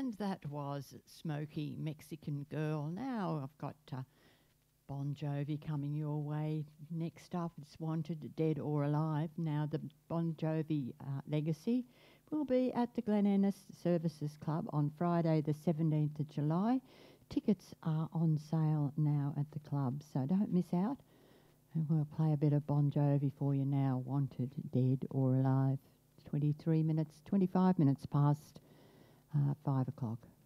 And that was Smoky Mexican Girl. Now I've got Bon Jovi coming your way. Next up, it's Wanted, Dead or Alive. Now the Bon Jovi legacy will be at the Glen Ennis Services Club on Friday the 17th of July. Tickets are on sale now at the club, so don't miss out. And we'll play a bit of Bon Jovi for you now. Wanted, Dead or Alive. 25 minutes past 5 o'clock.